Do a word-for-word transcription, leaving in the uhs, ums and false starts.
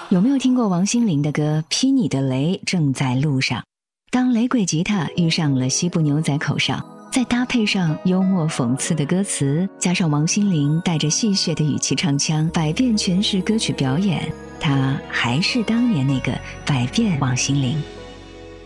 有没有听过王心凌的歌《劈你的雷正在路上》？当雷鬼吉他遇上了西部牛仔口哨，再搭配上幽默讽刺的歌词，加上王心凌带着戏谑的语气唱腔，百变诠释歌曲表演，她还是当年那个百变王心凌。